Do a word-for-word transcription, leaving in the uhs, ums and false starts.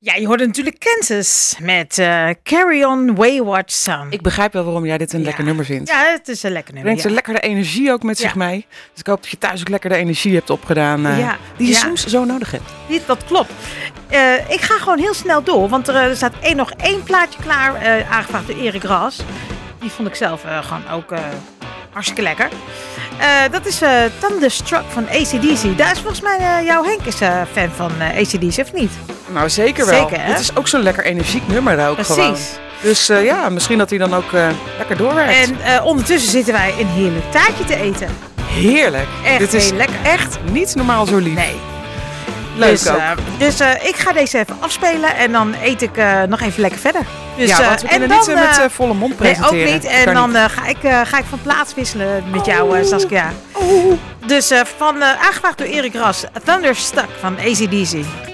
Ja, je hoorde natuurlijk Kansas met uh, Carry On Wayward Son. Ik begrijp wel waarom jij dit een ja. lekker nummer vindt. Ja, het is een lekker nummer. Brengt ja. een lekkere energie ook met ja. zich mee. Dus ik hoop dat je thuis ook lekker de energie hebt opgedaan uh, ja. die je ja. soms zo nodig hebt. Dit, dat klopt. Uh, ik ga gewoon heel snel door, want er, er staat één, nog één plaatje klaar, uh, aangevraagd door Erik Ras. Die vond ik zelf uh, gewoon ook uh, hartstikke lekker. Uh, dat is uh, Thunderstruck van A C D C. Daar is volgens mij uh, jouw Henk is uh, fan van uh, A C D C, of niet? Nou, zeker wel. Zeker, hè? Het is ook zo'n lekker energiek nummer ook Precies. gewoon. Dus uh, ja, misschien dat hij dan ook uh, lekker doorwerkt. En uh, ondertussen zitten wij een heerlijk taartje te eten. Heerlijk. Echt Dit is heel lekker. echt niet normaal zo lief. Nee. Leuk dus, ook. Uh, dus uh, ik ga deze even afspelen en dan eet ik uh, nog even lekker verder. Dus, ja, want we uh, kunnen dan, niet uh, met uh, uh, volle mond presenteren. Nee, ook niet. En kan dan niet. Uh, ga, ik, uh, ga ik van plaats wisselen met jou, uh, Saskia. Oh. Dus uh, van, uh, aangevraagd door Erik Ras, Thunderstruck van A C D C.